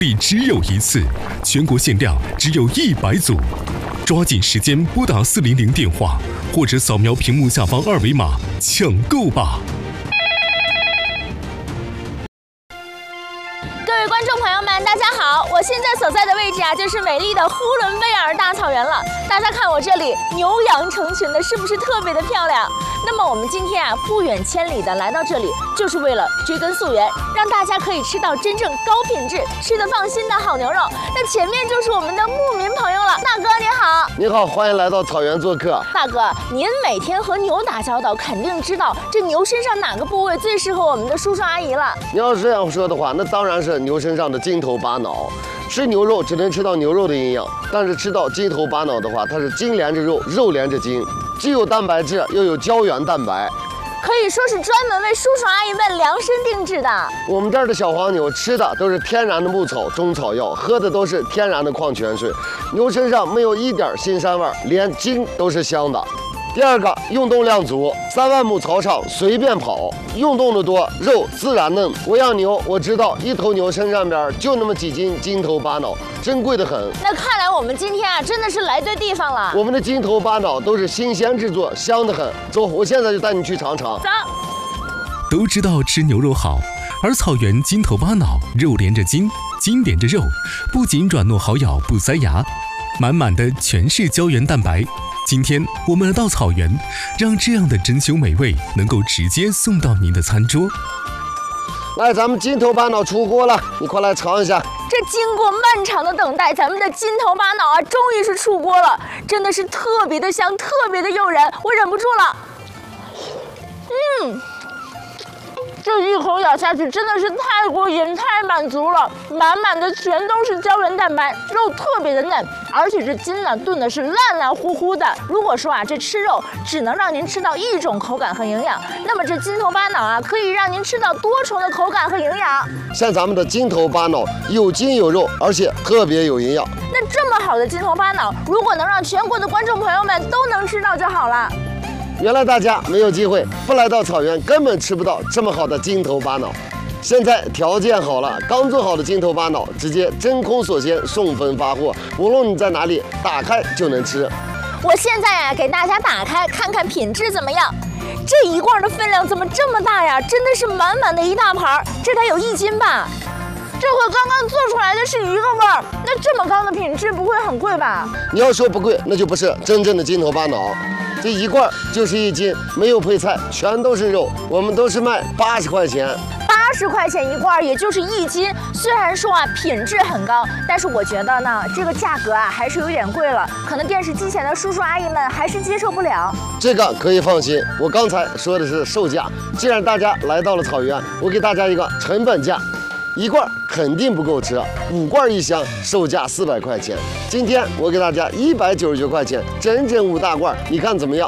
只有一次，全国限量只有100组，抓紧时间拨打400电话，或者扫描屏幕下方2维码抢购吧。 各位观众朋友们，大家好！我现在所在的位置啊，就是美丽的呼伦贝尔大草原了。大家看我这里牛羊成群的，是不是特别的漂亮？那么我们今天啊，不远千里的来到这里，就是为了追根溯源，让大家可以吃到真正高品质、吃得放心的好牛肉。那前面就是我们的牧民朋友了，大哥你好。 你好，欢迎来到草原做客。 大哥，您每天和牛打交道，肯定知道这牛身上哪个部位最适合我们的叔叔阿姨了。 你要是这样说的话，那当然是牛身上的筋头巴脑。吃牛肉只能吃到牛肉的营养，但是吃到筋头巴脑的话，它是筋连着肉，肉连着筋，既有蛋白质，又有胶原蛋白， 可以说是专门为叔叔阿姨们量身定制的。 我们这儿的小黄牛吃的都是天然的牧草、中草药，喝的都是天然的矿泉水，牛身上没有一点腥膻味，连筋都是香的。第二个，运动量足，3万亩草场随便跑，运动的多，肉自然嫩。我养牛，我知道一头牛身上边就那么几斤筋头巴脑，珍贵的很。 那看来我们今天啊，真的是来对地方了。 我们的筋头巴脑都是新鲜制作，香得很。走，我现在就带你去尝尝。 走。 都知道吃牛肉好，而草原筋头巴脑，肉连着筋，筋连着肉，不仅软糯好咬不塞牙，满满的全是胶原蛋白。今天我们来到草原，让这样的珍馐美味能够直接送到您的餐桌。 来，咱们筋头巴脑出锅了，你快来尝一下。 这经过漫长的等待，咱们的筋头巴脑啊，终于是出锅了，真的是特别的香，特别的诱人，我忍不住了。这一口咬下去真的是太过瘾、太满足了，满满的全都是胶原蛋白，肉特别的嫩，而且这筋呢炖的是烂烂乎乎的。如果说啊这吃肉只能让您吃到一种口感和营养，那么这筋头巴脑啊可以让您吃到多重的口感和营养。 像咱们的筋头巴脑有筋有肉，而且特别有营养。 那这么好的筋头巴脑，如果能让全国的观众朋友们都能吃到就好了。 原来大家没有机会，不来到草原根本吃不到这么好的筋头巴脑。现在条件好了，刚做好的筋头巴脑直接真空锁鲜，送分发货，无论你在哪里，打开就能吃。 我现在啊给大家打开看看品质怎么样。这一罐的分量怎么这么大呀？真的是满满的一大盘，这得有1斤吧？这和刚刚做出来的是一个味儿，那这么高的品质不会很贵吧？ 你要说不贵，那就不是真正的筋头巴脑。这一罐就是1斤，没有配菜，全都是肉。我们都是卖80块钱 ，80块钱一罐，也就是1斤。虽然说啊品质很高，但是我觉得呢这个价格啊还是有点贵了，可能电视机前的叔叔阿姨们还是接受不了。 这个可以放心，我刚才说的是售价。既然大家来到了草原，我给大家一个成本价。一罐肯定不够吃，5罐1箱，售价400块钱。今天我给大家199块钱，整整5大罐，你看怎么样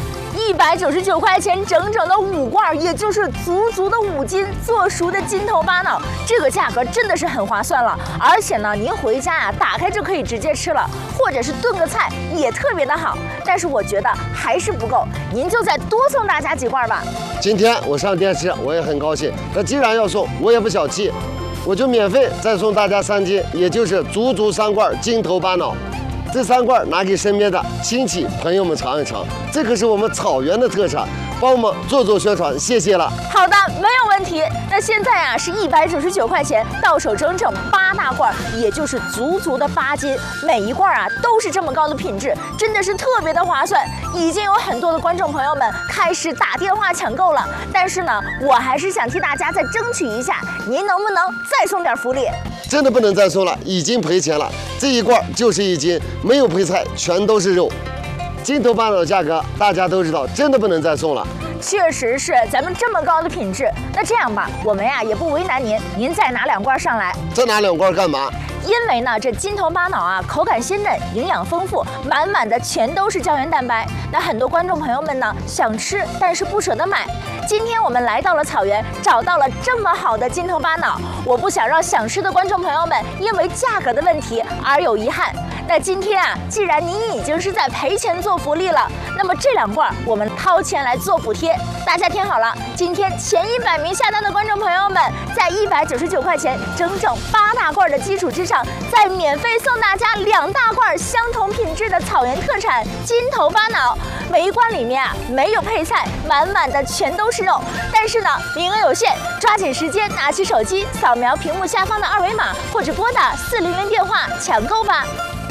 ？199块钱，整整的5罐，也就是足足的5斤做熟的筋头巴脑，这个价格真的是很划算了。而且呢，您回家啊，打开就可以直接吃了，或者是炖个菜也特别的好。但是我觉得还是不够，您就再多送大家几罐吧。 今天我上电视，我也很高兴。那既然要送，我也不小气，我就免费再送大家3斤，也就是足足3罐筋头巴脑。这3罐拿给身边的亲戚朋友们尝一尝，这可是我们草原的特产，帮我们做宣传，谢谢了。 好的，没有问题。那现在啊是199块钱，到手整整8大罐，也就是足足的8斤，每一罐啊都是这么高的品质，真的是特别的划算。已经有很多的观众朋友们开始打电话抢购了，但是呢，我还是想替大家再争取一下，您能不能再送点福利？ 真的不能再送了，已经赔钱了。这一罐就是1斤，没有配菜，全都是肉。筋头巴脑的价格大家都知道，真的不能再送了。 确实是，咱们这么高的品质，那这样吧，我们呀也不为难您，您再拿2罐上来。 再拿2罐干嘛？ 因为呢，这筋头巴脑啊，口感鲜嫩，营养丰富，满满的全都是胶原蛋白。那很多观众朋友们呢，想吃但是不舍得买。今天我们来到了草原，找到了这么好的筋头巴脑，我不想让想吃的观众朋友们因为价格的问题而有遗憾。 那今天啊，既然您已经是在赔钱做福利了，那么这2罐我们掏钱来做补贴。大家听好了，今天前100名下单的观众朋友们，在199块钱整整8大罐的基础之上，再免费送大家2大罐相同品质的草原特产金头巴脑。每一罐里面啊没有配菜，满满的全都是肉。但是呢，名额有限，抓紧时间拿起手机扫描屏幕下方的2维码，或者拨打400电话抢购吧。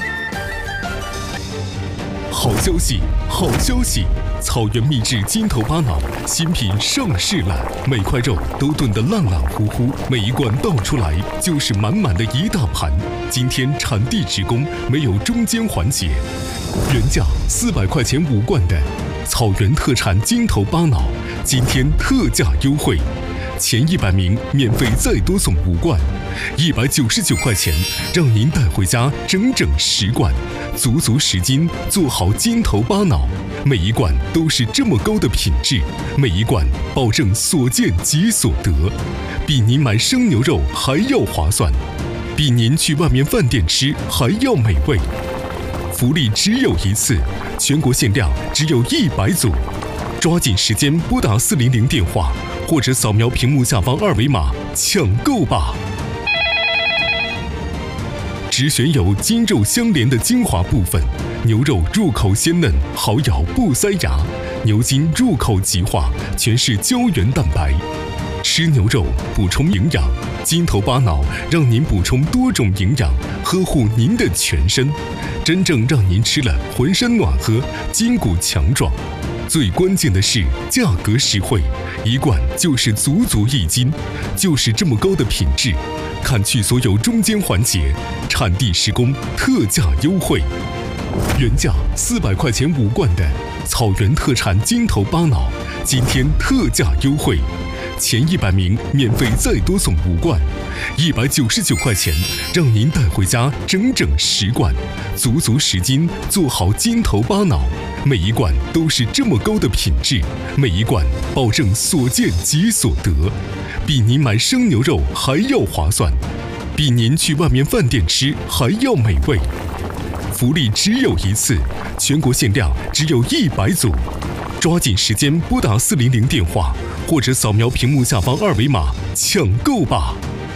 好消息，好消息！草原秘制金头巴脑新品上市了，每块肉都炖得烂烂乎乎，每一罐倒出来就是满满的一大盘。今天产地直供，没有中间环节。原价400块钱5罐的草原特产金头巴脑，今天特价优惠，前100名免费再多送5罐，199块钱让您带回家整整10罐，足足10斤，做好金头巴脑。每一罐都是这么高的品质，每一罐保证所见即所得，比您买生牛肉还要划算，比您去外面饭店吃还要美味。福利只有一次，全国限量只有100组，抓紧时间拨打400电话，或者扫描屏幕下方2维码抢购吧。只选有筋肉相连的精华部分，牛肉入口鲜嫩，好咬不塞牙；牛筋入口即化，全是胶原蛋白。吃牛肉补充营养，金头巴脑让您补充多种营养，呵护您的全身，真正让您吃了浑身暖和，筋骨强壮。最关键的是价格实惠，一罐就是足足1斤，就是这么高的品质，砍去所有中间环节，产地实供，特价优惠。原价400块钱5罐的草原特产金头巴脑，今天特价优惠，前100名免费再多送5罐，199块钱让您带回家整整10罐，足足10斤，做好金头巴脑。每一罐都是这么高的品质，每一罐保证所见即所得，比您买生牛肉还要划算，比您去外面饭店吃还要美味。福利只有一次，全国限量只有100组，抓紧时间拨打400电话，或者扫描屏幕下方2维码抢购吧。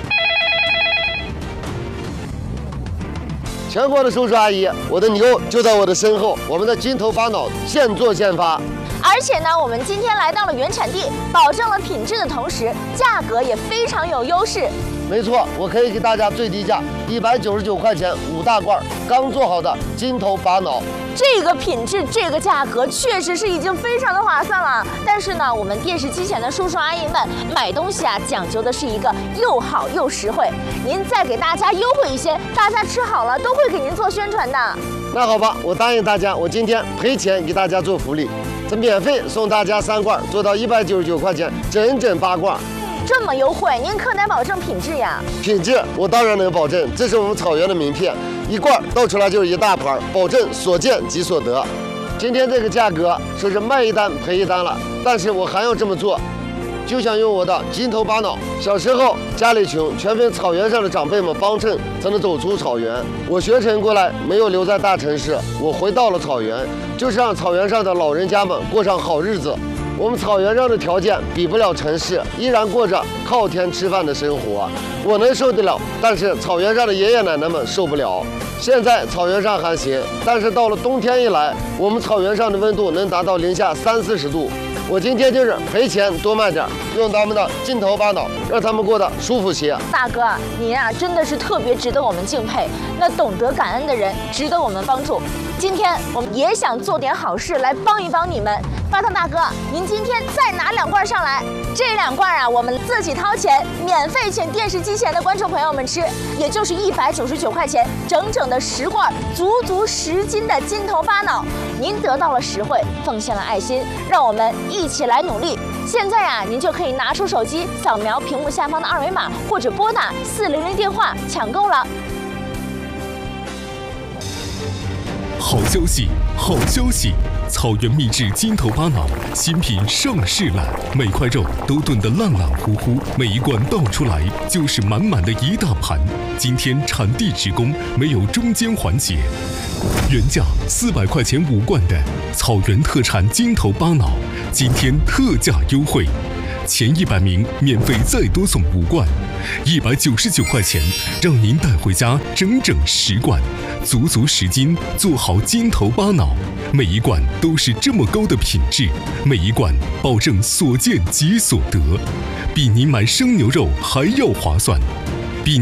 全国的叔叔阿姨，我的牛就在我的身后，我们的金头巴脑现做现发。 而且呢，我们今天来到了原产地，保证了品质的同时，价格也非常有优势。 没错，我可以给大家最低价199块钱5大罐刚做好的金头巴脑。 这个品质，这个价格确实是已经非常的划算了。但是呢，我们电视机前的叔叔阿姨们买东西啊，讲究的是一个又好又实惠。您再给大家优惠一些，大家吃好了都会给您做宣传的。 那好吧，我答应大家，我今天赔钱给大家做福利，这免费送大家3罐，做到199块钱，整整8罐。 这么优惠，您可得保证品质呀！ 品质我当然能保证，这是我们草原的名片，一罐倒出来就是一大盘，保证所见即所得。今天这个价格说是卖一单赔一单了，但是我还要这么做，就想用我的金头巴脑。小时候家里穷，全凭草原上的长辈们帮衬才能走出草原。我学成过来，没有留在大城市，我回到了草原，就是让草原上的老人家们过上好日子。我们草原上的条件比不了城市，依然过着靠天吃饭的生活，我能受得了，但是草原上的爷爷奶奶们受不了。现在草原上还行，但是到了冬天一来，我们草原上的温度能达到零下30-40度。我今天就是赔钱多卖点，用他们的金头巴脑，让他们过得舒服些。 大哥，您啊真的是特别值得我们敬佩，那懂得感恩的人值得我们帮助。今天我们也想做点好事来帮一帮你们。发烫大哥，您今天再拿2罐上来，这2罐啊我们自己掏钱，免费请电视机前的观众朋友们吃，也就是199块钱，整整的10罐，足足10斤的金头巴脑。您得到了实惠，奉献了爱心，让我们一起来努力。现在啊，您就可以拿出手机扫描屏幕下方的2维码，或者拨打400电话抢购了。 好消息，好消息！ 草原秘制筋头巴脑新品上市了，每块肉都炖得烂烂乎乎，每一罐倒出来就是满满的一大盘。今天产地直供，没有中间环节。原价400块钱5罐的草原特产筋头巴脑，今天特价优惠，前100名免费再多送5罐，199块钱让您带回家整整10罐，足足10斤，做好筋头巴脑，每一罐都是这么高的品质，每一罐保证所见即所得，比您买生牛肉还要划算。